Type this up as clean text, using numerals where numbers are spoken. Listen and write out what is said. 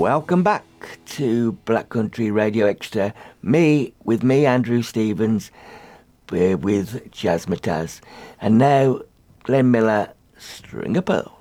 Welcome back to Black Country Radio Extra. With me, Andrew Stevens, with Jazzmatazz. And now, Glenn Miller, String of Pearls.